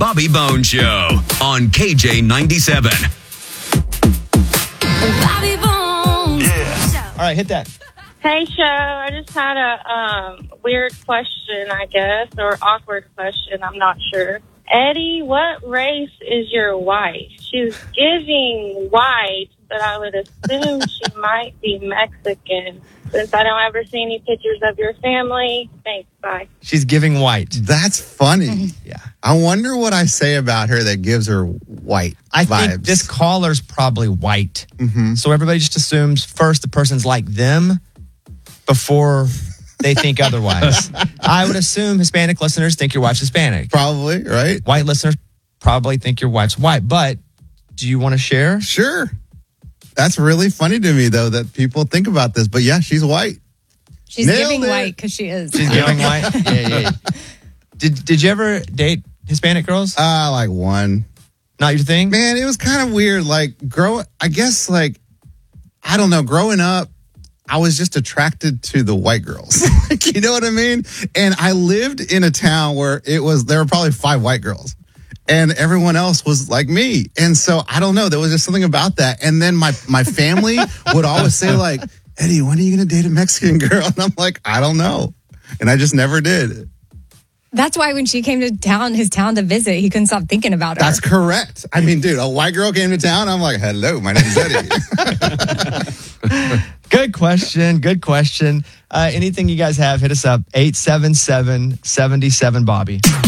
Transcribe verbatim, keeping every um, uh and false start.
Bobby Bones Show on K J ninety-seven. Bobby Bones. Yeah. All right, hit that. Hey, show. I just had a um, weird question, I guess, or awkward question. I'm not sure. Eddie, what race is your wife? She's giving white, but I would assume she might be Mexican. Since I don't ever see any pictures of your family. Thanks. Bye. She's giving white. That's funny. Yeah. I wonder what I say about her that gives her white I vibes. think this caller's probably white. Mm-hmm. So everybody just assumes first the person's like them before they think otherwise. I would assume Hispanic listeners think your wife's Hispanic. Probably, right? White listeners probably think your wife's white. But do you want to share? Sure. That's really funny to me, though, that people think about this. But yeah, she's white. She's Nailed giving it. white because she is. She's giving white? Yeah, yeah, yeah. Did, did you ever date Hispanic girls? Uh, like one. Not your thing? Man, it was kind of weird. Like, grow, I guess, like, I don't know, growing up, I was just attracted to the white girls. Like, you know what I mean? And I lived in a town where it was, there were probably five white girls. And everyone else was like me. And so, I don't know, there was just something about that. And then my, my family would always say, like, Eddie, when are you going to date a Mexican girl? And I'm like, I don't know. And I just never did. That's why when she came to town, his town to visit, he couldn't stop thinking about her. That's correct. I mean, dude, a white girl came to town. I'm like, hello, my name's Eddie. Good question. Good question. Uh, anything you guys have, hit us up. eight seven seven, seven seven, Bobby.